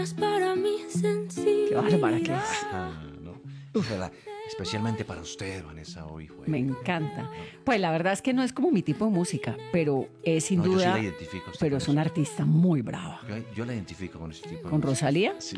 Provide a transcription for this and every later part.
Para mí sencillo. Qué bárbara que es. No. Especialmente para usted, Vanessa, hoy fue. Me encanta. Pues la verdad es que no es como mi tipo de música, pero es sin No, yo sí duda. la identifico a usted Pero con es eso. una artista muy brava. Yo la identifico con ese tipo de ¿Con música. Rosalía? Sí.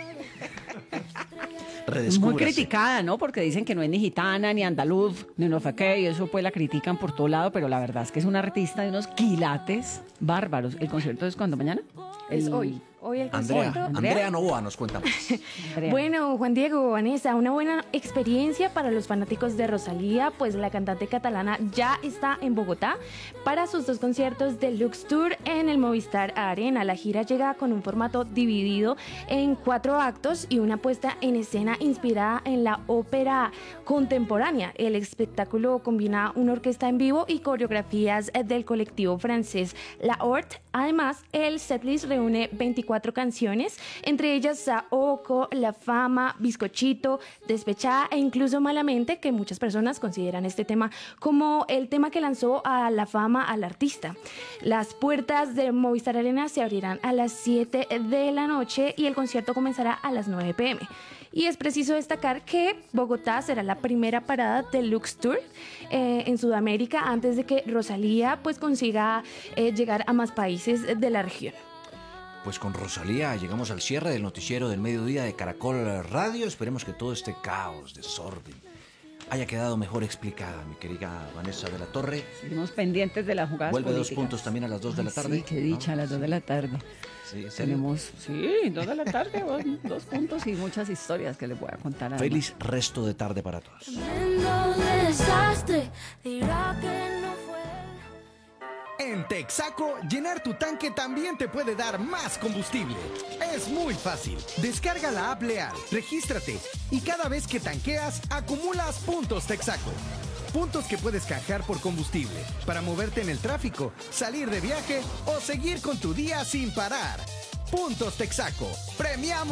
Muy Redescúbrase. criticada, ¿no? Porque dicen que no es ni gitana, ni andaluz, ni no sé qué, y eso pues la critican por todo lado, pero la verdad es que es una artista de unos quilates bárbaros. ¿El concierto es cuándo? ¿Mañana? Es hoy. Hoy el concierto. Andrea Novoa nos cuenta más. Andrea. Bueno, Juan Diego, Vanessa, una buena experiencia para los fanáticos de Rosalía, pues la cantante catalana ya está en Bogotá para sus 2 conciertos Deluxe Tour en el Movistar Arena. La gira llega con un formato dividido en 4 actos y una puesta en escena inspirada en la ópera contemporánea. El espectáculo combina una orquesta en vivo y coreografías del colectivo francés La Horte. Además, el setlist reúne 24 canciones, entre ellas Saoko, La Fama, Bizcochito, Despechada e incluso Malamente, que muchas personas consideran este tema como el tema que lanzó a la fama al artista. Las puertas de Movistar Arena se abrirán a las 7 de la noche y el concierto comenzará a las 9 p.m. Y es preciso destacar que Bogotá será la primera parada del Lux Tour en Sudamérica antes de que Rosalía pues consiga llegar a más países de la región. Pues con Rosalía llegamos al cierre del noticiero del mediodía de Caracol Radio. Esperemos que todo este caos, desorden, haya quedado mejor explicada, mi querida Vanessa de la Torre. Seguimos pendientes de las jugadas Vuelve 2 políticas. puntos también a las 2 de la tarde. Sí, qué dicha, ¿no? a las 2 de la tarde. Sí, ¿en serio? Tenemos, 2 de la tarde, 2 puntos y muchas historias que les voy a contar. además. Feliz resto de tarde para todos. Tremendo desastre, dirá que no fue. En Texaco, llenar tu tanque también te puede dar más combustible. Es muy fácil. Descarga la app Leal, regístrate y cada vez que tanqueas, acumulas puntos Texaco. Puntos que puedes canjear por combustible para moverte en el tráfico, salir de viaje o seguir con tu día sin parar. Puntos Texaco. Premiamos.